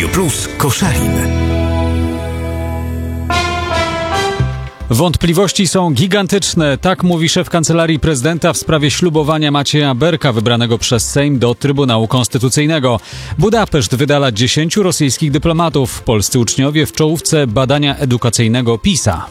Radio Plus Koszalin. Wątpliwości są gigantyczne, tak mówi szef Kancelarii Prezydenta w sprawie ślubowania Macieja Berka, wybranego przez Sejm do Trybunału Konstytucyjnego. Budapeszt wydala 10 rosyjskich dyplomatów. Polscy uczniowie w czołówce badania edukacyjnego PISA.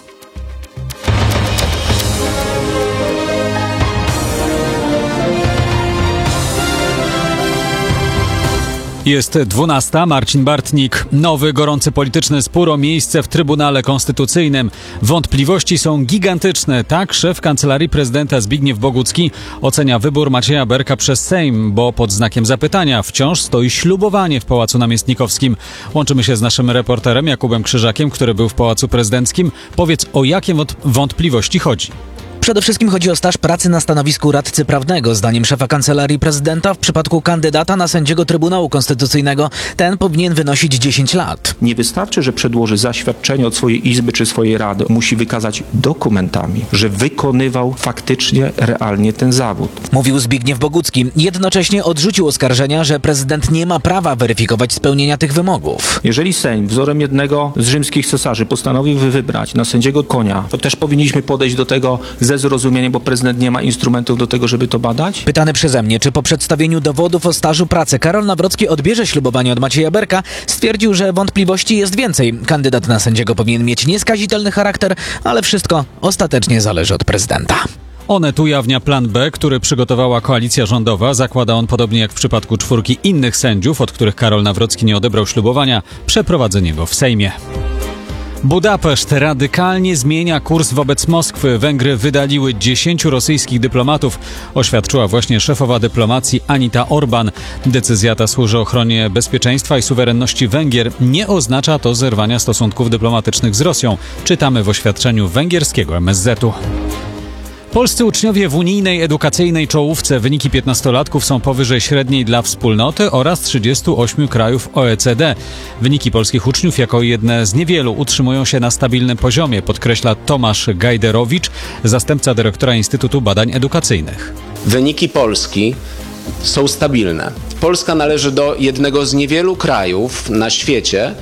Jest 12. Marcin Bartnik. Nowy, gorący polityczny spór o miejsce w Trybunale Konstytucyjnym. Wątpliwości są gigantyczne. Tak szef Kancelarii Prezydenta Zbigniew Bogucki ocenia wybór Macieja Berka przez Sejm, bo pod znakiem zapytania wciąż stoi ślubowanie w Pałacu Namiestnikowskim. Łączymy się z naszym reporterem Jakubem Krzyżakiem, który był w Pałacu Prezydenckim. Powiedz, o jakie wątpliwości chodzi? Przede wszystkim chodzi o staż pracy na stanowisku radcy prawnego. Zdaniem szefa Kancelarii Prezydenta w przypadku kandydata na sędziego Trybunału Konstytucyjnego ten powinien wynosić 10 lat. Nie wystarczy, że przedłoży zaświadczenie od swojej izby czy swojej rady. Musi wykazać dokumentami, że wykonywał faktycznie, realnie ten zawód. Mówił Zbigniew Bogucki. Jednocześnie odrzucił oskarżenia, że prezydent nie ma prawa weryfikować spełnienia tych wymogów. Jeżeli Sejm wzorem jednego z rzymskich cesarzy postanowił wybrać na sędziego Konia, to też powinniśmy podejść do tego ze zrozumieniem, bo prezydent nie ma instrumentów do tego, żeby to badać? Pytany przeze mnie, czy po przedstawieniu dowodów o stażu pracy Karol Nawrocki odbierze ślubowanie od Macieja Berka, stwierdził, że wątpliwości jest więcej. Kandydat na sędziego powinien mieć nieskazitelny charakter, ale wszystko ostatecznie zależy od prezydenta. Onet ujawnia plan B, który przygotowała koalicja rządowa. Zakłada on, podobnie jak w przypadku 4 innych sędziów, od których Karol Nawrocki nie odebrał ślubowania, przeprowadzenie go w Sejmie. Budapeszt radykalnie zmienia kurs wobec Moskwy. Węgry wydaliły 10 rosyjskich dyplomatów, oświadczyła właśnie szefowa dyplomacji Anita Orban. Decyzja ta służy ochronie bezpieczeństwa i suwerenności Węgier. Nie oznacza to zerwania stosunków dyplomatycznych z Rosją. Czytamy w oświadczeniu węgierskiego MSZ-u. Polscy uczniowie w unijnej edukacyjnej czołówce. Wyniki 15-latków są powyżej średniej dla wspólnoty oraz 38 krajów OECD. Wyniki polskich uczniów jako jedne z niewielu utrzymują się na stabilnym poziomie, podkreśla Tomasz Gajderowicz, zastępca dyrektora Instytutu Badań Edukacyjnych. Wyniki Polski są stabilne. Polska należy do jednego z niewielu krajów na świecie,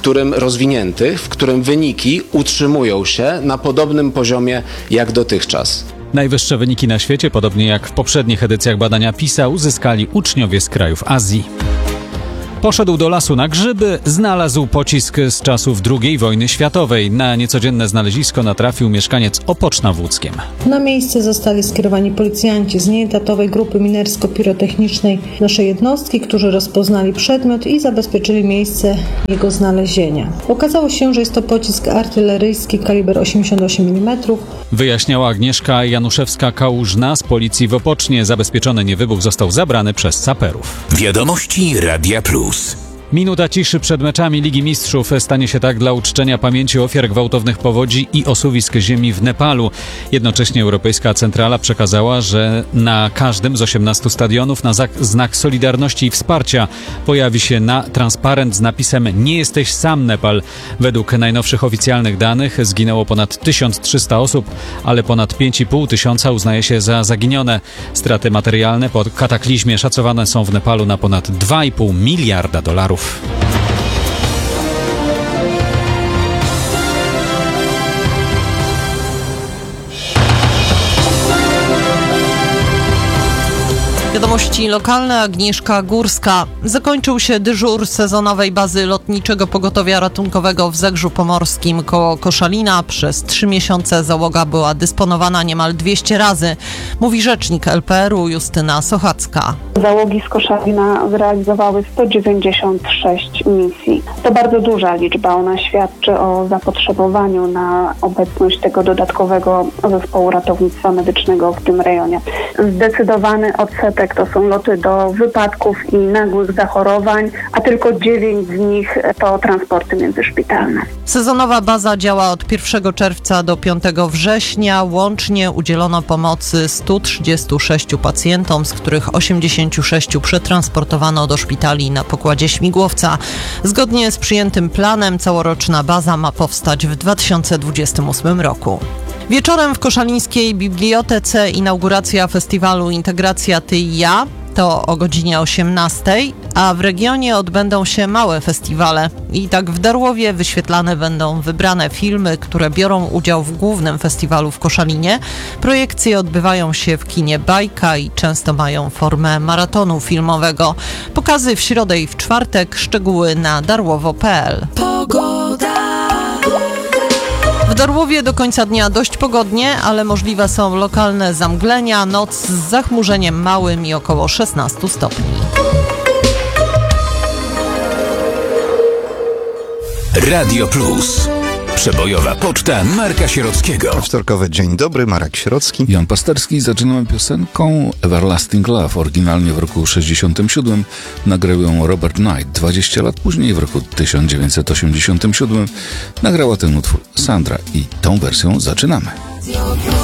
w którym wyniki utrzymują się na podobnym poziomie jak dotychczas. Najwyższe wyniki na świecie, podobnie jak w poprzednich edycjach badania PISA, uzyskali uczniowie z krajów Azji. Poszedł do lasu na grzyby, znalazł pocisk z czasów II wojny światowej. Na niecodzienne znalezisko natrafił mieszkaniec Opoczna w Łódzkiem. Na miejsce zostali skierowani policjanci z nieetatowej grupy minersko-pirotechnicznej naszej jednostki, którzy rozpoznali przedmiot i zabezpieczyli miejsce jego znalezienia. Okazało się, że jest to pocisk artyleryjski kaliber 88 mm. Wyjaśniała Agnieszka Januszewska-Kałużna z policji w Opocznie. Zabezpieczony niewybuch został zabrany przez saperów. Wiadomości Radia Plus. Minuta ciszy przed meczami Ligi Mistrzów stanie się tak dla uczczenia pamięci ofiar gwałtownych powodzi i osuwisk ziemi w Nepalu. Jednocześnie Europejska Centrala przekazała, że na każdym z 18 stadionów na znak solidarności i wsparcia pojawi się transparent z napisem „Nie jesteś sam, Nepal”. Według najnowszych oficjalnych danych zginęło ponad 1300 osób, ale ponad 5,5 tysiąca uznaje się za zaginione. Straty materialne po kataklizmie szacowane są w Nepalu na ponad $2,5 miliarda. Wiadomości lokalne, Agnieszka Górska. Zakończył się dyżur sezonowej bazy lotniczego pogotowia ratunkowego w Zegrzu Pomorskim koło Koszalina. Przez 3 miesiące załoga była dysponowana niemal 200 razy, mówi rzecznik LPR-u Justyna Sochacka. Załogi z Koszalina zrealizowały 196 misji. To bardzo duża liczba. Ona świadczy o zapotrzebowaniu na obecność tego dodatkowego zespołu ratownictwa medycznego w tym rejonie. Zdecydowany odsetek to są loty do wypadków i nagłych zachorowań, a tylko 9 z nich to transporty międzyszpitalne. Sezonowa baza działa od 1 czerwca do 5 września. Łącznie udzielono pomocy 136 pacjentom, z których 86 przetransportowano do szpitali na pokładzie śmigłowca. Zgodnie z przyjętym planem całoroczna baza ma powstać w 2028 roku. Wieczorem w koszalińskiej bibliotece inauguracja festiwalu Integracja Ty i Ja. to o godzinie 18, a w regionie odbędą się małe festiwale. I tak w Darłowie wyświetlane będą wybrane filmy, które biorą udział w głównym festiwalu w Koszalinie. Projekcje odbywają się w kinie Bajka i często mają formę maratonu filmowego. Pokazy w środę i w czwartek, szczegóły na darłowo.pl. W Darłowie do końca dnia dość pogodnie, ale możliwe są lokalne zamglenia, noc z zachmurzeniem małym i około 16 stopni. Radio Plus. Przebojowa poczta Marka Sierockiego. Wtorkowy dzień dobry, Marek Sierocki. Jan Pasterski. Zaczynamy piosenką Everlasting Love. Oryginalnie w roku 67 nagrał ją Robert Knight. 20 lat później, w roku 1987, nagrała ten utwór Sandra i tą wersją zaczynamy.